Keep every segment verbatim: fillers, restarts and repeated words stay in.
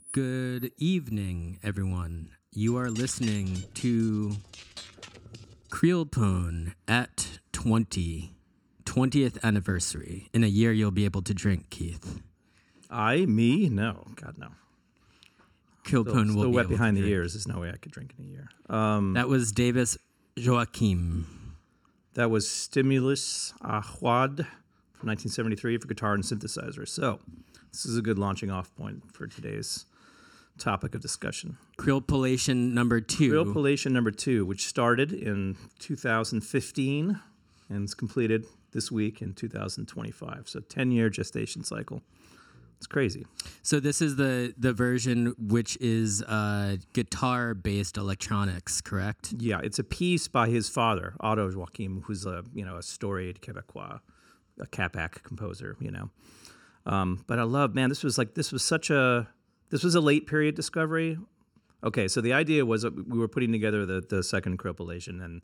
Good evening, everyone. You are listening to Creelpone at twenty, twentieth anniversary. In a year, you'll be able to drink, Keith. I, me? No. God, no. Creelpone Still, will still be wet able behind to the drink. ears. There's no way I could drink in a year. Um, That was Davis Joachim. that was Stimulus Ahwad from nineteen seventy-three for guitar and synthesizer. So this is a good launching off point for today's topic of discussion. Creelpolation number two. Creelpolation number two, which started in two thousand fifteen and is completed this week in two thousand twenty-five. So ten-year gestation cycle. It's crazy. So this is the, the version which is uh, guitar-based electronics, correct? Yeah, it's a piece by his father, Otto Joachim, who's a you know a storied Quebecois, a Capac composer. You know, um, but I love man. This was like this was such a this was a late period discovery. Okay, so the idea was that we were putting together the the second Creelpolation, and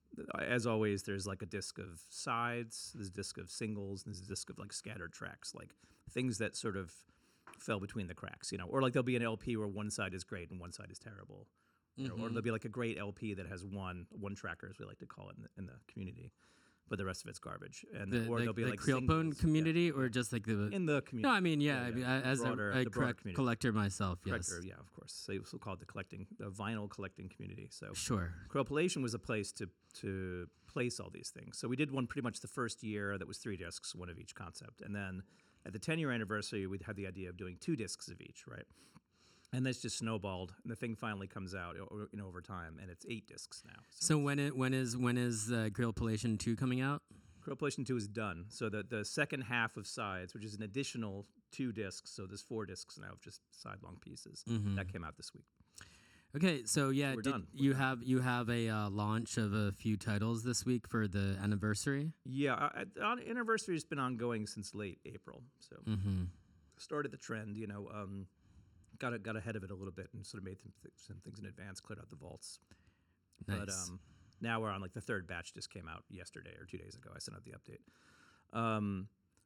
as always, there's like a disc of sides, there's a disc of singles, and there's a disc of like scattered tracks, like things that sort of fell between the cracks, you know, or like there'll be an L P where one side is great and one side is terrible, you know, Mm-hmm. or there'll be like a great L P that has one one tracker, as we like to call it in the, in the community, but the rest of it's garbage. And The, or the, there'll be the like Creelpone singles, community, yeah, or just like the in the community. No, I mean, yeah, Yeah, I mean, yeah, I- as broader- a, a the broader correct community. collector myself, yes, Collector, yeah, of course. So we'll call it the collecting, the vinyl collecting community. So sure. Creelpolation was a place to to place all these things. So we did one pretty much the first year that was three discs, one of each concept. And then at the ten-year anniversary, we had the idea of doing two discs of each, right? And this just snowballed, and the thing finally comes out o- you know, over time, and it's eight discs now. So when it when is when is uh, Creelpolation two coming out? Creelpolation two is done. So the, the second half of Sides, which is an additional two discs, so there's four discs now of just side-long pieces, Mhm. that came out this week. Okay, so yeah, We're did done. We're you done. have you have a uh, launch of a few titles this week for the anniversary? Yeah, I, I, the anniversary has been ongoing since late April, so Mm-hmm. started the trend, you know, um, got a, got ahead of it a little bit and sort of made some, th- some things in advance, cleared out the vaults. Nice. But um, now we're on like the third batch just came out yesterday or two days ago. I sent out the update. Um,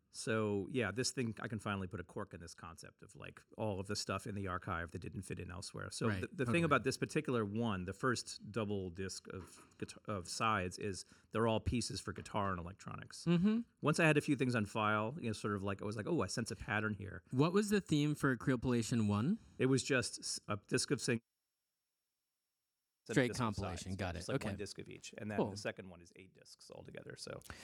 so yeah, this thing, I can finally put a cork in this concept of like all of the stuff in the archive that didn't fit in elsewhere. So Right, the, the totally. thing about this particular one, the first double disc of guitar, of sides, is they're all pieces for guitar and electronics. Mm-hmm. Once I had a few things on file, you know, sort of like I was like, oh, I sense a pattern here. What was the theme for Creelpolation one? It was just s- a disc of singles. and a Straight disc of compilation, sides. got Just it, like okay. one disc of each, and then Cool. the second one is eight discs altogether. So